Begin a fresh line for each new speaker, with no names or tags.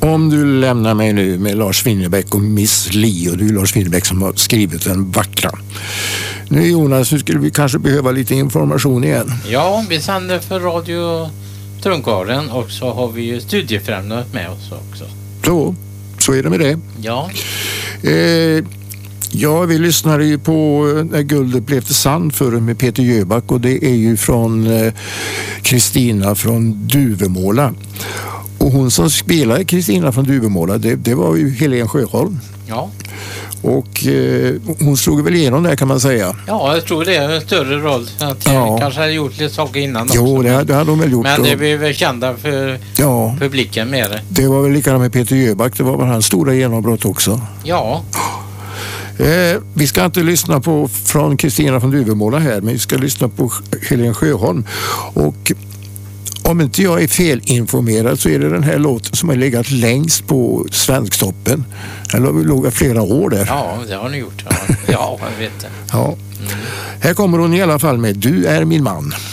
Om du lämnar mig nu med Lars Winnerbäck och Miss Li, och det är Lars Winnerbäck som har skrivit den vackra. Nu Jonas, så skulle vi kanske behöva lite information igen.
Ja, vi sänder för Radio Trunkaren och så har vi ju Studiefrämjandet med oss också.
Så är det med det.
Ja.
Ja, vi lyssnade ju på När guldet blev till sand förr med Peter Jöback, och det är ju från Kristina från Duvemåla. Och hon som spelade Kristina från Duvemåla, det var ju Helen Sjöholm.
Ja.
Och hon slog väl igenom där, kan man säga.
Ja, jag tror det är en större roll. Att jag kanske hade gjort lite saker innan också.
Jo, det hade hon väl gjort.
Men det blev väl kända för publiken med det.
Det var väl likadant med Peter Jöback. Det var väl hans stora genombrott också.
Ja.
Vi ska inte lyssna på från Kristina från Duvemåla här, men vi ska lyssna på Helen Sjöholm. Och om inte jag är felinformerad så är det den här låten som har legat längst på Svensktoppen. Den låg flera år där.
Ja, det har ni gjort. Ja, jag vet det.
Ja. Här kommer hon i alla fall med Du är min man.